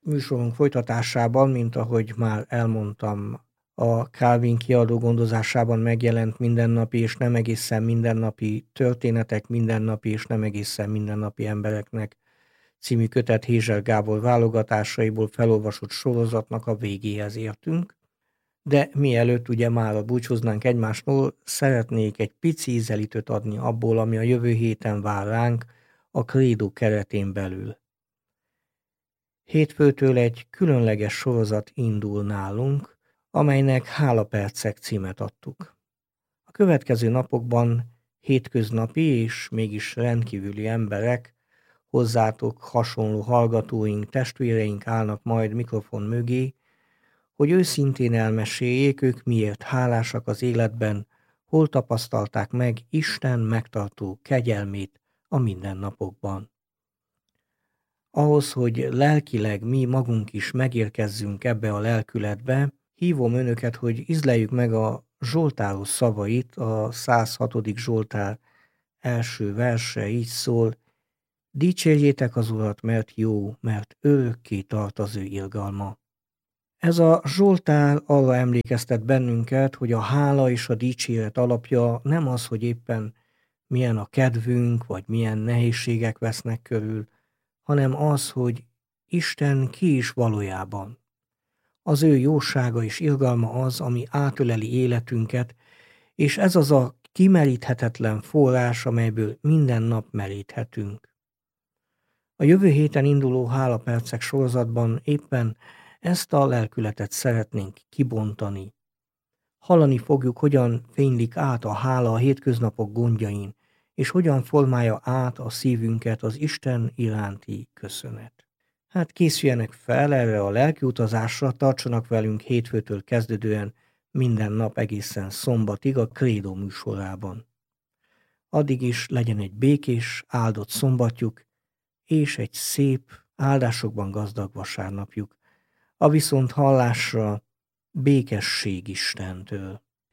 műsorunk folytatásában, mint ahogy már elmondtam, a Calvin kiadó gondozásában megjelent Mindennapi és nem egészen mindennapi történetek mindennapi és nem egészen mindennapi embereknek című kötet Hézser Gábor válogatásaiból felolvasott sorozatnak a végéhez értünk, de mielőtt ugye már búcsúznánk egymástól, szeretnék egy pici ízelítőt adni abból, ami a jövő héten vár ránk a Credo keretén belül. Hétfőtől egy különleges sorozat indul nálunk, amelynek Hálapercek címet adtuk. A következő napokban hétköznapi és mégis rendkívüli emberek, hozzátok hasonló hallgatóink, testvéreink állnak majd mikrofon mögé, hogy őszintén elmeséljék, ők miért hálásak az életben, hol tapasztalták meg Isten megtartó kegyelmét a mindennapokban. Ahhoz, hogy lelkileg mi magunk is megérkezzünk ebbe a lelkületbe, hívom önöket, hogy ízleljük meg a Zsoltáros szavait, a 106. Zsoltár első verse így szól: dicsérjétek az Urat, mert jó, mert örökké tart az ő irgalma. Ez a Zsoltár arra emlékeztet bennünket, hogy a hála és a dicséret alapja nem az, hogy éppen milyen a kedvünk, vagy milyen nehézségek vesznek körül, hanem az, hogy Isten ki is valójában. Az ő jósága és irgalma az, ami átöleli életünket, és ez az a kimeríthetetlen forrás, amelyből minden nap meríthetünk. A jövő héten induló Hálapercek sorozatban éppen ezt a lelkületet szeretnénk kibontani. Hallani fogjuk, hogyan fénylik át a hála a hétköznapok gondjain, és hogyan formálja át a szívünket az Isten iránti köszönet. Hát készüljenek fel erre a lelkiutazásra, tartsanak velünk hétfőtől kezdődően minden nap egészen szombatig a Credo műsorában. Addig is legyen egy békés, áldott szombatjuk, és egy szép, áldásokban gazdag vasárnapjuk. A viszont hallásra békesség Istentől.